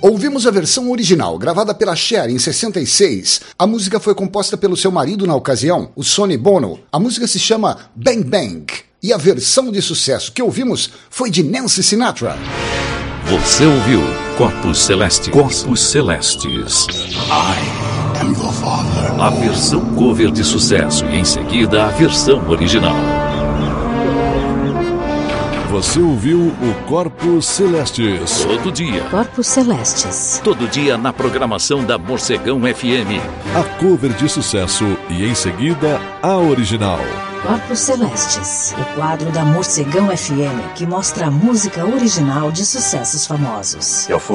Ouvimos a versão original, gravada pela Cher em 66. A música foi composta pelo seu marido na ocasião, o Sonny Bono. A música se chama Bang Bang. E a versão de sucesso que ouvimos foi de Nancy Sinatra. Você ouviu Corpos Celestes. Corpos Celestes. I am your father. A versão cover de sucesso e em seguida a versão original. Você ouviu o Corpos Celestes. Todo dia. Corpos Celestes. Todo dia na programação da Morcegão FM. A cover de sucesso e em seguida a original. Corpos Celestes, o quadro da Morcegão FM que mostra a música original de sucessos famosos.